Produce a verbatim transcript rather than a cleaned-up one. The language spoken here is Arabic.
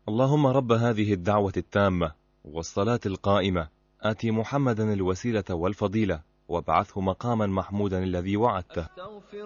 اللهم رب هذه الدعوة التامة والصلاة القائمة آتي محمدا الوسيلة والفضيلة وابعثه مقاما محمودا الذي وعدته.